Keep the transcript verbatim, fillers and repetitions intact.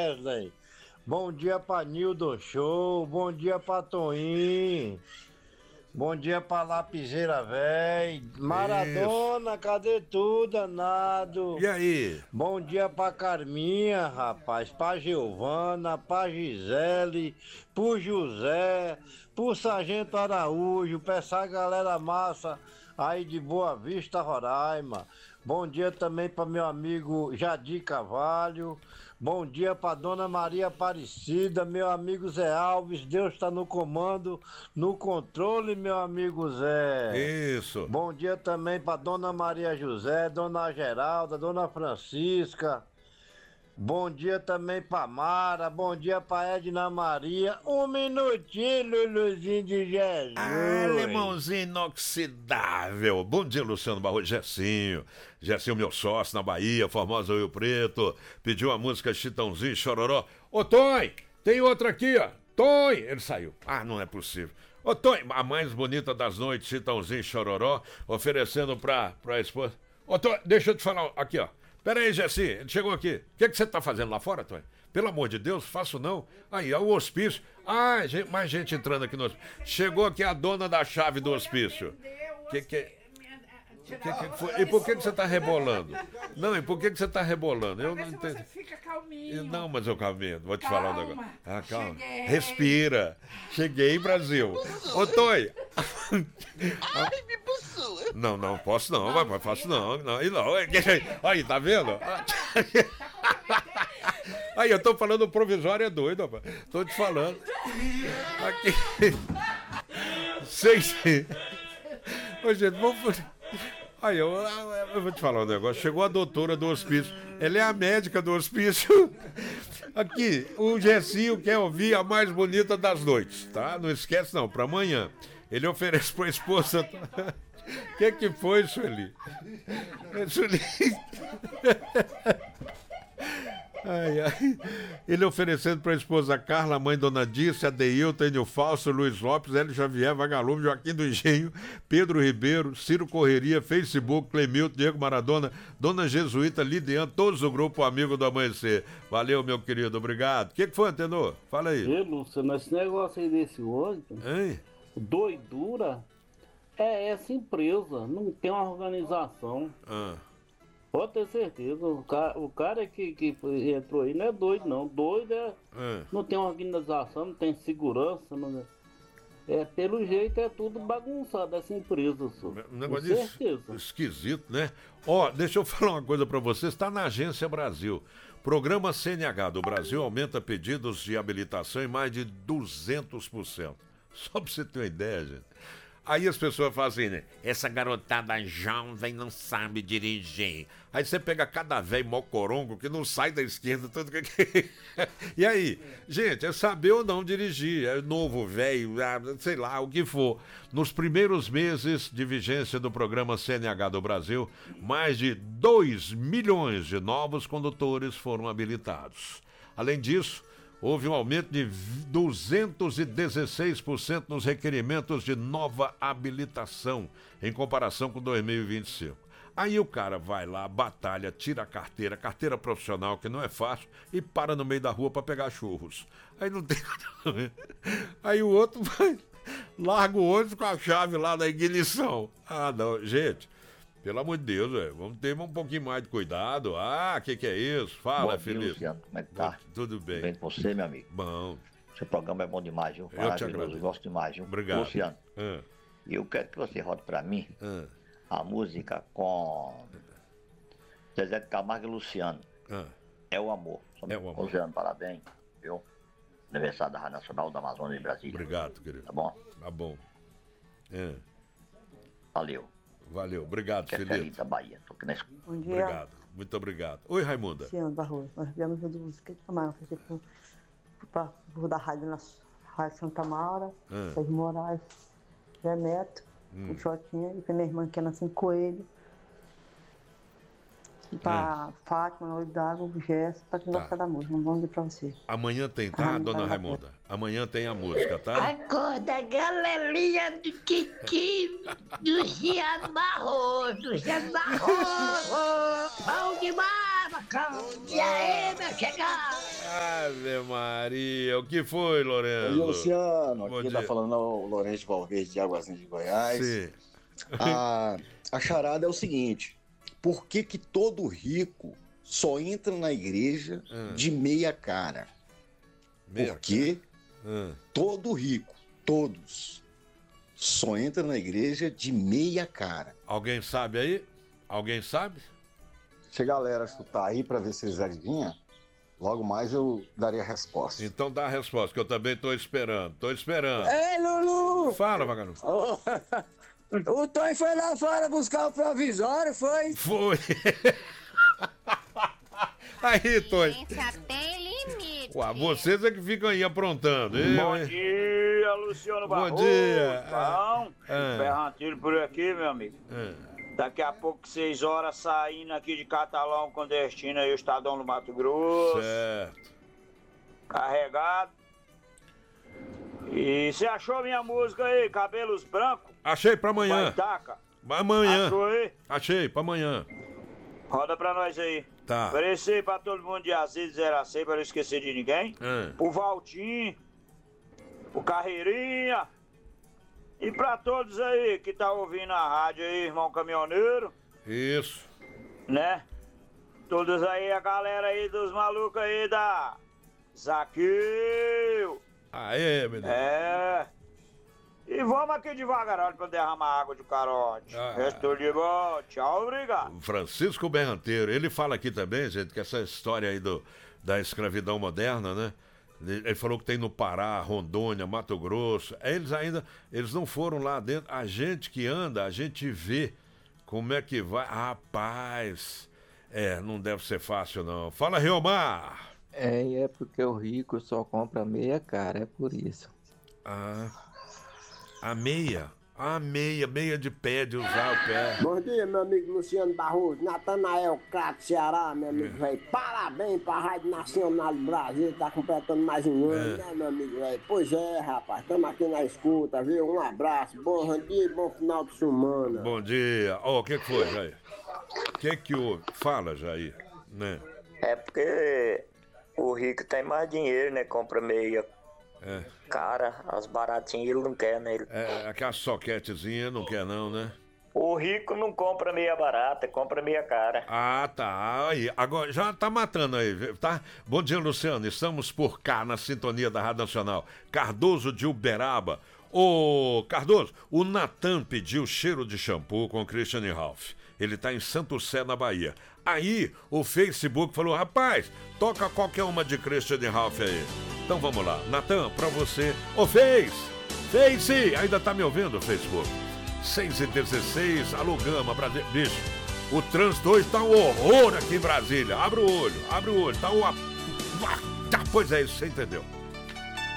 Wesley. Bom dia pra Nildo Show. Bom dia pra Toim. Bom dia pra Lapiseira Véi. Maradona, isso. Cadê tu, danado? E aí? Bom dia pra Carminha, rapaz. Pra Giovana, pra Gisele, pro José, pro Sargento Araújo, pra essa galera massa aí de Boa Vista, Roraima. Bom dia também para meu amigo Jadir Carvalho. Bom dia para Dona Maria Aparecida, meu amigo Zé Alves. Deus está no comando, no controle, meu amigo Zé. Isso. Bom dia também para Dona Maria José, Dona Geralda, Dona Francisca. Bom dia também pra Mara, bom dia pra Edna Maria. Um minutinho, Luluzinho de Jesus. Ah, limãozinho inoxidável. Bom dia, Luciano Barroso, Gersinho. Gersinho, meu sócio na Bahia, Formosa Rio Preto. Pediu a música Chitãozinho, Chororó. Ô, Tonho, tem outra aqui, ó. Tonho, ele saiu. Ah, não é possível. Ô, Tonho, a mais bonita das noites, Chitãozinho, Chororó, oferecendo pra, pra esposa. Ô, Tonho, deixa eu te falar aqui, ó. Pera aí, Jessi, ele chegou aqui. O que, que você tá fazendo lá fora, Tonho? Pelo amor de Deus, faço não. Aí, é o hospício. Ah, gente, mais gente entrando aqui no hospício. Chegou aqui a dona da chave do hospício. Que que... Que que foi? E por que, que você tá rebolando? Não, e por que, que você tá rebolando? Eu não entendo. Você fica calminho. Não, mas eu calminho, vou te calma. falar um negócio. Ah, calma. Cheguei. Respira. Cheguei, Brasil. Ô, Tonho. Ai, me buçou. Não, não posso não, vai, mas faço não. Não, e não. Aí, tá vendo? Aí, eu tô falando, o provisório é doido, rapaz. Tô te falando. Aqui. Seis. Ô, gente, vamos. Aí, eu, eu vou te falar um negócio. Chegou a doutora do hospício. Ela é a médica do hospício. Aqui, o Gessinho quer ouvir a mais bonita das noites, tá? Não esquece não, pra amanhã. Ele oferece pra esposa. O que que foi, Sueli? Sueli. Ai, ai. Ele oferecendo para a esposa Carla, a mãe Dona Dirce, Adeilton, Enio Falso, Luiz Lopes, Hélio Xavier, Vagalume, Joaquim do Engenho, Pedro Ribeiro, Ciro Correria, Facebook, Clemilton, Diego Maradona, Dona Jesuíta, Lidiane, todos do grupo Amigo do Amanhecer. Valeu, meu querido, obrigado. O que, que foi, Antenor? Fala aí. Ei, Luciano, esse negócio aí desse hoje, hein? Doidura, é essa empresa, não tem uma organização. Ah. Pode ter certeza, o cara, o cara que, que entrou aí não é doido não, doido é, é. Não tem organização, não tem segurança, não é, é, pelo jeito é tudo bagunçado essa empresa, só. Um negócio com certeza. Esquisito, né? Ó, deixa eu falar uma coisa pra você, está na Agência Brasil. Programa C N H do Brasil aumenta pedidos de habilitação em mais de duzentos por cento. Só pra você ter uma ideia, gente. Aí as pessoas falam assim, né? Essa garotada jovem não sabe dirigir. Aí você pega cada velho mocorongo que não sai da esquerda. Tudo que... E aí? Gente, é saber ou não dirigir. É novo, velho, sei lá, o que for. Nos primeiros meses de vigência do programa C N H do Brasil, mais de dois milhões de novos condutores foram habilitados. Além disso, houve um aumento de duzentos e dezesseis por cento nos requerimentos de nova habilitação, em comparação com dois mil e vinte e cinco. Aí o cara vai lá, batalha, tira a carteira, carteira profissional, que não é fácil, e para no meio da rua para pegar churros. Aí não tem... Aí o outro vai, larga o ônibus com a chave lá da ignição. Ah, não, gente... Pelo amor de Deus, véio. Vamos ter um pouquinho mais de cuidado. Ah, o que, que é isso? Fala, bom Felipe. Dia, Luciano, como é que tá? Tudo bem. Tudo bem com você, meu amigo? Bom. Seu programa é bom demais, viu? Eu te agradeço. Eu gosto demais, viu? Obrigado. Luciano, ah. eu quero que você rode pra mim ah. a música com Zezé de Camargo e Luciano. Ah. É o amor. É o amor. Luciano, parabéns, viu? Aniversário da Rádio Nacional da Amazônia de Brasília. Obrigado, querido. Tá bom? Tá bom. É. Valeu. Valeu, obrigado, que Felipe. É feliz da Bahia. Tô aqui na escola. Bom dia. Obrigado, muito obrigado. Oi, Raimunda. Luciano Barroso, nós viemos do música de Camargo, para o da rádio, na Rádio Santa Maura, ah. Sérgio Moraes, Zé Neto, hum. o Jotinha, e pra minha irmã que é nascendo Coelho, e pra ah. Fátima, Olho d'Água, o Gesso, pra quem gosta da música. Um bom dia pra você. Amanhã tem, tá, ah, dona Raimunda? Amanhã tem a música, tá? Acorda, galerinha do Kiki, do Luciano Barroso, Luciano Barroso, bom demais, E aí, meu chegado? Ave Maria, o que foi, Lourenço? Oi, Luciano, Bom aqui dia. tá falando o Lourenço Valverde de Águazinha de Goiás. Sim. A, a charada é o seguinte: por que que todo rico só entra na igreja Hum. de meia cara? Meia Porque Hum. todo rico, todos, só entra na igreja de meia cara. Alguém sabe aí? Alguém sabe? Se a galera escutar aí pra ver se eles adivinham, logo mais eu daria a resposta. Então dá a resposta, que eu também tô esperando. Tô esperando. Ei, Lulu! Fala, vagabundo. O Tonho foi lá fora buscar o provisório, foi? Foi. Aí, Tonho. Tem limite. Ué, vocês é que ficam aí aprontando. Eu, Bom hein? dia, Luciano Bom Barroso. dia. Bom, É. Ferrantilho por aqui, meu amigo. É. Daqui a pouco, seis horas, saindo aqui de Catalão com destino aí, o Estadão do Mato Grosso. Certo. Carregado. E você achou minha música aí, Cabelos Brancos? Achei pra amanhã. Baitaca? Amanhã. Achou aí? Achei, pra amanhã. Roda pra nós aí. Tá. Oferecer pra todo mundo de Aziz zero a cem, pra não esquecer de ninguém. É. O Valtinho, o Carreirinha. E pra todos aí que tá ouvindo a rádio aí, irmão caminhoneiro, Isso. né? Todos aí, a galera aí dos malucos aí da Zaqueu. Aê, menino. É. E vamos aqui devagar pra derramar água de carote. Ah. Restou de bom. Tchau, obrigado. Francisco Berranteiro, ele fala aqui também, gente, que essa história aí do, da escravidão moderna, né? Ele falou que tem no Pará, Rondônia, Mato Grosso. Eles ainda, eles não foram lá dentro. A gente que anda, a gente vê como é que vai. Rapaz, é, não deve ser fácil não. Fala, Riomar. É, e é porque o rico só compra meia cara, é por isso. Ah, a meia. A meia, meia de pé, de usar o pé. Bom dia, meu amigo Luciano Barroso, Natanael Crato, Ceará, meu amigo velho. Parabéns pra Rádio Nacional do Brasil, tá completando mais um ano, É. né, meu amigo velho? Pois é, rapaz, estamos aqui na escuta, viu? Um abraço, bom dia e bom final de semana. Bom dia. Ó, o que que foi, Jair? O que que houve? Fala, Jair. Né? É porque o rico tem mais dinheiro, né? Compra meia É. cara, as baratinhas ele não quer, né? Ele- É, aquela soquetezinha não quer não, né? O rico não compra meia barata, compra meia cara. Ah, tá. Aí, agora já tá matando aí, viu? Tá? Bom dia, Luciano. Estamos por cá na sintonia da Rádio Nacional. Cardoso de Uberaba. Ô, Cardoso, o Natan pediu cheiro de shampoo com Christian Ralph. Ele tá em Santo Sé, na Bahia. Aí, o Facebook falou, rapaz, toca qualquer uma de Christian Ralph aí. Então vamos lá. Natan, pra você. Ô, Face! Face! Ainda tá me ouvindo, Facebook? seis e dezesseis, alô Gama, Brasil. Bicho, o trânsito hoje tá um horror aqui em Brasília. Abre o olho, abre o olho. Tá uma... Pois é, isso, você entendeu.